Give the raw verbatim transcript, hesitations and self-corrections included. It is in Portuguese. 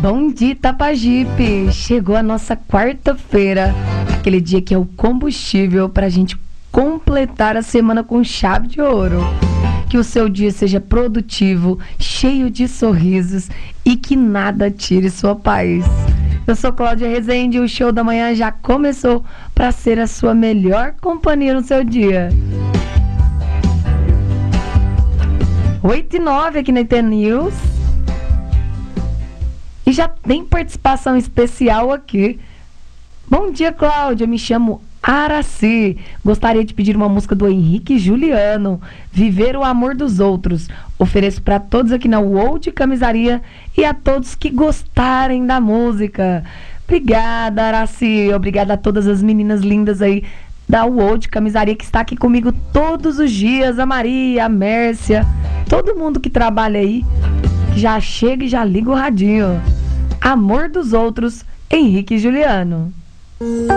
Bom dia, Itapajipe! Chegou a nossa quarta-feira, aquele dia que é o combustível para a gente completar a semana com chave de ouro. Que o seu dia seja produtivo, cheio de sorrisos e que nada tire sua paz. Eu sou Cláudia Rezende e o Show da Manhã já começou para ser a sua melhor companhia no seu dia. oito e nove aqui na I T News. E já tem participação especial aqui. Bom dia, Cláudia. Me chamo Araci. Gostaria de pedir uma música do Henrique Juliano, Viver o Amor dos Outros. Ofereço para todos aqui na World Camisaria e a todos que gostarem da música. Obrigada, Araci. Obrigada a todas as meninas lindas aí da World Camisaria que está aqui comigo todos os dias. A Maria, a Mércia, todo mundo que trabalha aí, que já chega e já liga o radinho. Amor dos Outros, Henrique Juliano.